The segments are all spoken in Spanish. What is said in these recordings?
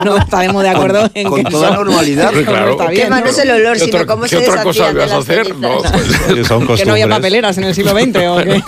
no estaremos de acuerdo en con que toda eso, normalidad. eso Claro. no está bien, Quema no es el olor, sino cómo se ¿Qué otra cosa deshacían de vas a las hacer? cenizas. No, pues, Son costumbres. Que no había papeleras en el siglo XX o qué.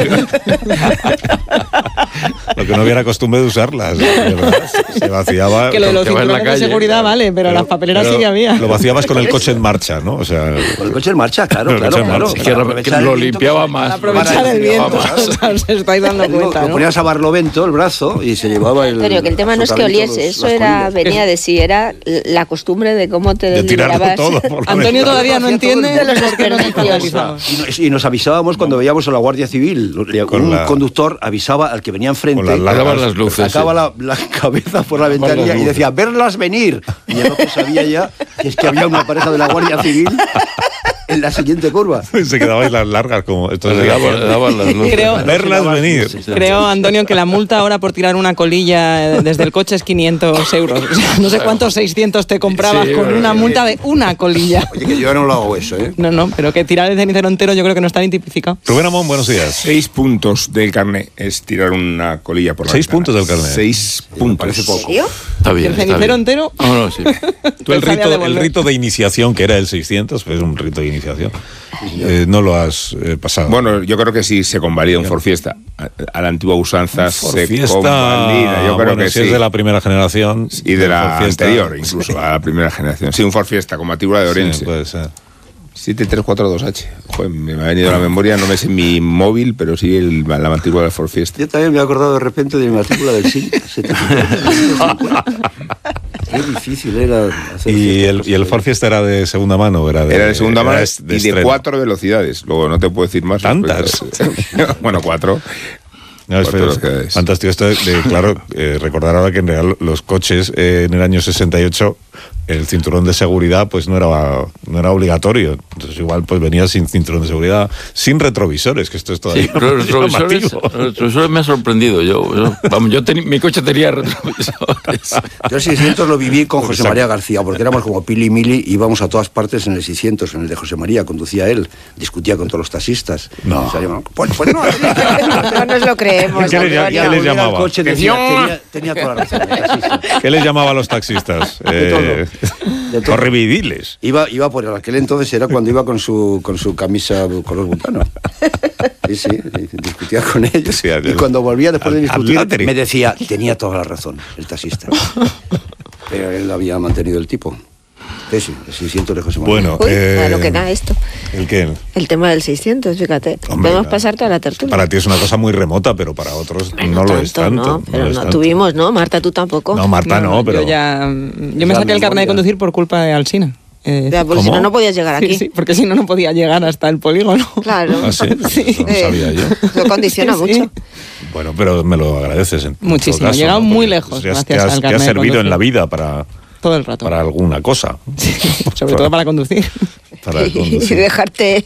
Lo que no hubiera costumbre de usarlas, ¿verdad? Se vaciaba. Que lo de los que va en la cinturones de calle, seguridad claro. vale, pero las papeleras Pero sí que había. Lo vaciabas con el coche en marcha, ¿no? O sea, Con el coche en marcha, claro. Con el coche en claro. marcha. que Aprovechar el lo viento limpiaba que- más. Aprovechar el viento, os estáis dando cuenta, Lo ¿no? ponías a Barlovento el brazo y se llevaba el. Antonio, que el tema no es que absolutamente oliese, eso las era, colillas. venía de sí, era la costumbre de cómo te de tirarlo liberabas. todo. Por la Antonio ventana. todavía no Hacía todo el entiende de los por qué nos desperdicios. escandalizamos. Y nos avisábamos cuando veíamos a la Guardia Civil. Con Un la- conductor avisaba al que venía enfrente. Con las largas Daban las luces. Sacaba sí. la cabeza por la Daban las ventanilla y luces. decía, verlas venir. Y el otro sabía ya que es que había una pareja de la Guardia Civil en la siguiente curva. Se quedabais las largas como esto Le daban las luces. Creo- verlas venir. Creo, Antonio, que la multa ahora por tirar una colilla desde el coche es 500 euros. O sea, no sé cuántos 600 te comprabas Sí, con una multa de una colilla. Oye, que yo ya no lo hago eso, ¿eh? No, pero que tirar el cenicero entero yo creo que no está ni tipificado. Rubén Amón, buenos días. 6 puntos del carné es tirar una colilla por la 6 ventana. puntos del carné. 6 puntos. parece poco. ¿En serio? Está bien. ¿El está cenicero bien. entero? No, no, sí. Tú el Pensaría rito devolver. de iniciación, que era el 600, pues es un rito de iniciación, no lo has pasado. Bueno, yo creo que sí se convalida un forfiesta. A la antigua usanza se Fiesta, convalida. Yo creo bueno, que si sí. es de la primera generación. Y de la Forfiesta, anterior, incluso, a la primera generación. Sí, un forfiesta con matrícula de sí, Orense. puede ser. 7342H. Joder, me ha venido a la memoria, no me sé mi móvil, pero sí la matrícula del forfiesta. Yo también me he acordado de repente de mi matrícula del SIN. Qué difícil era hacer ¿Y el cosas. Ford Fiesta era de segunda mano? Era Era de segunda mano y de estreno? 4 velocidades. Luego no te puedo decir más. ¿Tantas? Bueno, 4. No, es Cuatro velocidades. fantástico esto claro, recordar ahora que en real los coches en el año 68 el cinturón de seguridad pues no era obligatorio, entonces igual pues venía sin cinturón de seguridad, sin retrovisores, que esto es todavía Sí, pero los retrovisores, llamativo. me ha sorprendido. Mi coche tenía retrovisores. Yo el 600 lo viví con José Exacto. María García, porque éramos como Pili y Mili, íbamos a todas partes en el 600, en el de José María, conducía él, discutía con todos los taxistas. No. Salíamos, pues no, No nos lo creemos, ¿Qué le- Antonio. qué les llamaba? El coche tenía toda la razón. el taxista. ¿Qué les llamaba a los taxistas? De todo. Correvidiles. Iba por aquel entonces, era cuando iba con su camisa color butano. Sí, discutía con ellos. Sí, Y cuando volvía después de discutir, Atlatri. me decía, tenía toda la razón, el taxista. Pero él había mantenido el tipo. Sí, el 600 de José María. Bueno, Uy, a lo que da esto. ¿el qué? El tema del 600, fíjate. Hombre, Podemos claro. pasar toda la tertulia. Para ti es una cosa muy remota, pero para otros no lo es tanto. No, pero lo es no tanto. tuvimos, ¿no? Marta, tú tampoco. No, Marta no, pero... Yo me Ya saqué el carnet de memoria. conducir por culpa de Alsina. Ya, porque si ¿Cómo? no, no podías llegar aquí. Sí, porque si no, no podía llegar hasta el polígono. Claro. ¿Ah, sí? Eso no sabía yo. Lo condiciona Sí, sí. mucho. Bueno, pero me lo agradeces en Muchísimo, todo caso, llegado ¿no? muy Porque lejos, te has- gracias te has- al te ha carnet de servido en conducir. la vida para Todo el rato. alguna cosa. Sobre todo para conducir. Para Y conducir. dejarte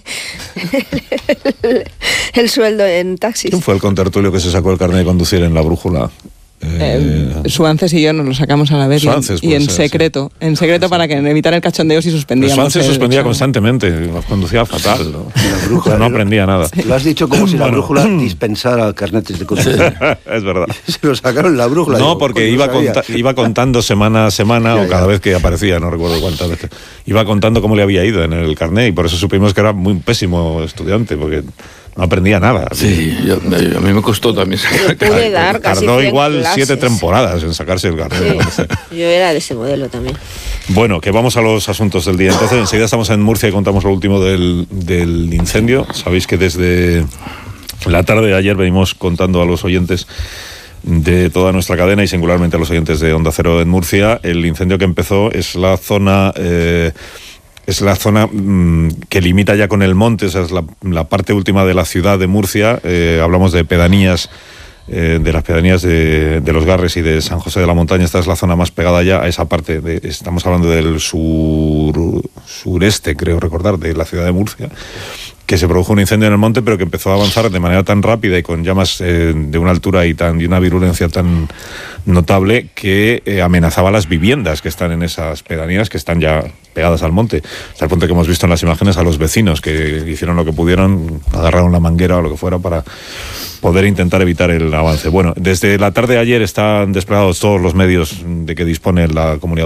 el sueldo en taxis. ¿Quién fue el contertulio que se sacó el carnet de conducir en la brújula? Suances y yo nos lo sacamos a la vez Suances, y puede en ser, secreto. En secreto para que evitar el cachondeo si suspendíamos. Suances el suspendía examen. constantemente, nos conducía fatal. ¿no? La brújula, No aprendía nada. Lo has dicho como si la Bueno. brújula dispensara carnetes de conducción. Es verdad. Se lo sacaron la brújula. No, digo, porque coño, iba, no sabía. iba contando semana a semana, o cada vez que aparecía, no recuerdo cuántas veces, iba contando cómo le había ido en el carnet, y por eso supimos que era muy pésimo estudiante, porque no aprendía nada. Sí, a mí me costó también sacar el Pude carnet. dar casi Tardó 100 igual clases. 7 temporadas en sacarse el carnet. Sí, yo era de ese modelo también. Bueno, que vamos a los asuntos del día. Entonces, enseguida estamos en Murcia y contamos lo último del incendio. Sabéis que desde la tarde de ayer venimos contando a los oyentes de toda nuestra cadena y singularmente a los oyentes de Onda Cero en Murcia. El incendio que empezó es la zona... es la zona que limita ya con el monte, esa es la parte última de la ciudad de Murcia. Hablamos de pedanías, de las pedanías de Los Garres y de San José de la Montaña. Esta es la zona más pegada ya a esa parte. Estamos hablando del sureste, creo recordar, de la ciudad de Murcia. que se produjo un incendio en el monte, pero que empezó a avanzar de manera tan rápida y con llamas de una altura y una virulencia tan notable que amenazaba las viviendas que están en esas pedanías, que están ya pegadas al monte. Hasta el punto que hemos visto en las imágenes a los vecinos que hicieron lo que pudieron, agarraron la manguera o lo que fuera para poder intentar evitar el avance. Bueno, desde la tarde de ayer están desplegados todos los medios de que dispone la Comunidad